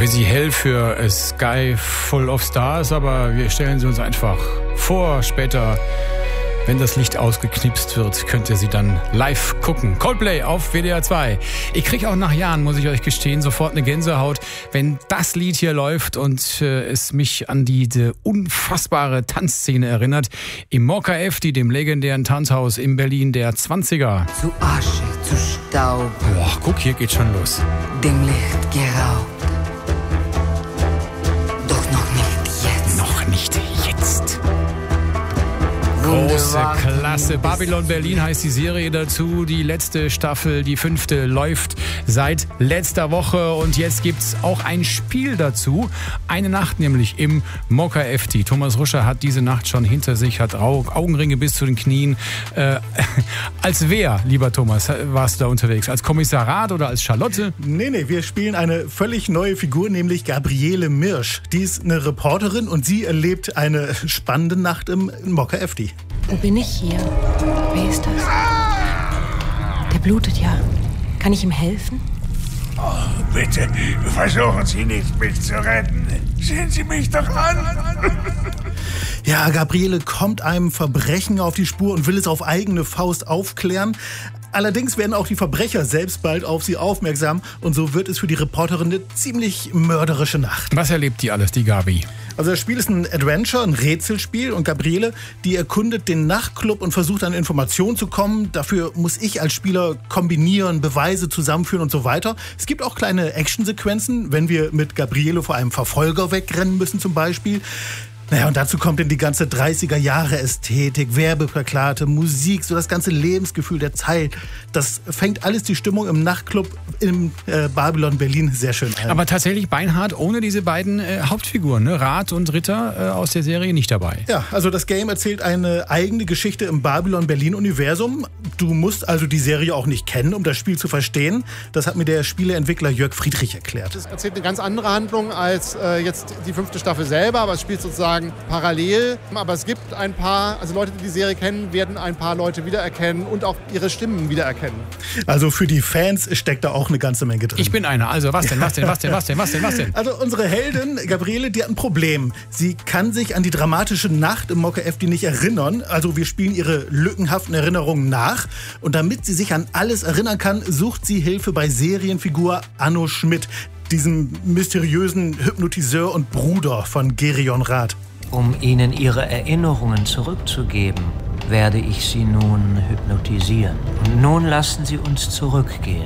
bisschen hell für A Sky Full of Stars, aber wir stellen sie uns einfach vor. Später, wenn das Licht ausgeknipst wird, könnt ihr sie dann live gucken. Coldplay auf WDR 2. Ich kriege auch nach Jahren, muss ich euch gestehen, sofort eine Gänsehaut, wenn das Lied hier läuft und es mich an diese unfassbare Tanzszene erinnert. Im Mokka Efti, dem legendären Tanzhaus in Berlin der 20er. Zu Asche, zu Staub. Boah, guck, hier geht schon los. Dem Licht geraubt. Doch noch nicht jetzt. Noch nicht jetzt. Große Klasse. Babylon Berlin heißt die Serie dazu. Die letzte Staffel, die 5. läuft seit letzter Woche. Und jetzt gibt's auch ein Spiel dazu. Eine Nacht nämlich im Mokka Efti. Thomas Ruscher hat diese Nacht schon hinter sich, hat Augenringe bis zu den Knien. Als wer, lieber Thomas, warst du da unterwegs? Als Kommissar Rath oder als Charlotte? Nee, wir spielen eine völlig neue Figur, nämlich Gabriele Mirsch. Die ist eine Reporterin und sie erlebt eine spannende Nacht im Mokka Efti. Wo bin ich hier? Wer ist das? Der blutet ja. Kann ich ihm helfen? Oh, bitte, versuchen Sie nicht, mich zu retten. Sehen Sie mich doch an. Ja, Gabriele kommt einem Verbrechen auf die Spur und will es auf eigene Faust aufklären. Allerdings werden auch die Verbrecher selbst bald auf sie aufmerksam und so wird es für die Reporterin eine ziemlich mörderische Nacht. Was erlebt die alles, die Gabi? Also das Spiel ist ein Adventure, ein Rätselspiel und Gabriele, die erkundet den Nachtclub und versucht an Informationen zu kommen. Dafür muss ich als Spieler kombinieren, Beweise zusammenführen und so weiter. Es gibt auch kleine Actionsequenzen, wenn wir mit Gabriele vor einem Verfolger wegrennen müssen zum Beispiel. Naja, und dazu kommt dann die ganze 30er-Jahre-Ästhetik, Werbeplakate, Musik, so das ganze Lebensgefühl der Zeit. Das fängt alles die Stimmung im Nachtclub im Babylon Berlin sehr schön ein. Aber tatsächlich beinhart ohne diese beiden Hauptfiguren, ne? Rath und Ritter aus der Serie nicht dabei. Ja, also das Game erzählt eine eigene Geschichte im Babylon Berlin-Universum. Du musst also die Serie auch nicht kennen, um das Spiel zu verstehen. Das hat mir der Spieleentwickler Jörg Friedrich erklärt. Es erzählt eine ganz andere Handlung als jetzt die 5. Staffel selber, aber es spielt sozusagen parallel. Aber es gibt ein paar, also Leute, die die Serie kennen, werden ein paar Leute wiedererkennen und auch ihre Stimmen wiedererkennen. Also für die Fans steckt da auch eine ganze Menge drin. Ich bin einer. Also was denn? Also unsere Heldin, Gabriele, die hat ein Problem. Sie kann sich an die dramatische Nacht im Mokka Efti nicht erinnern. Also wir spielen ihre lückenhaften Erinnerungen nach. Und damit sie sich an alles erinnern kann, sucht sie Hilfe bei Serienfigur Anno Schmidt, diesem mysteriösen Hypnotiseur und Bruder von Gerion Rath. Um Ihnen Ihre Erinnerungen zurückzugeben, werde ich Sie nun hypnotisieren. Und nun lassen Sie uns zurückgehen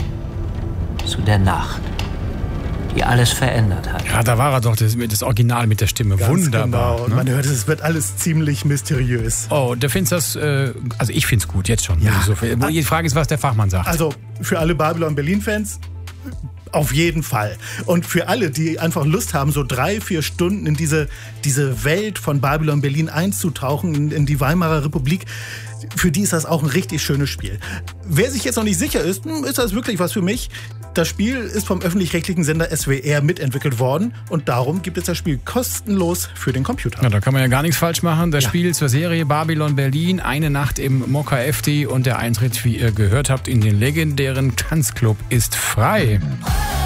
zu der Nacht, die alles verändert hat. Ja, da war er doch, das Original mit der Stimme. Ganz wunderbar. Genau. Und man hört, es wird alles ziemlich mysteriös. Oh, du findest das, also ich find's gut, jetzt schon. Ja. So, die Frage ist, was der Fachmann sagt. Also für alle Babylon Berlin-Fans, auf jeden Fall. Und für alle, die einfach Lust haben, so 3-4 Stunden in diese Welt von Babylon Berlin einzutauchen, in die Weimarer Republik, für die ist das auch ein richtig schönes Spiel. Wer sich jetzt noch nicht sicher ist, ist das wirklich was für mich? Das Spiel ist vom öffentlich-rechtlichen Sender SWR mitentwickelt worden und darum gibt es das Spiel kostenlos für den Computer. Ja, da kann man ja gar nichts falsch machen. Das Spiel zur Serie Babylon Berlin, eine Nacht im Mokka Efti und der Eintritt, wie ihr gehört habt, in den legendären Tanzclub ist frei.